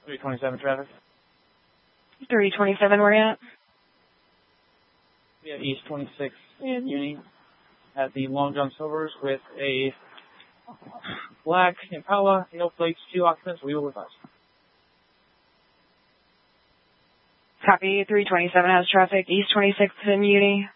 327 traffic. 327, where you at? Yeah, East 26 in Uni at the Long John Silvers with a black Impala, no plates, 2 occupants. We will with us. Copy, 327 has traffic, East 26 in Uni.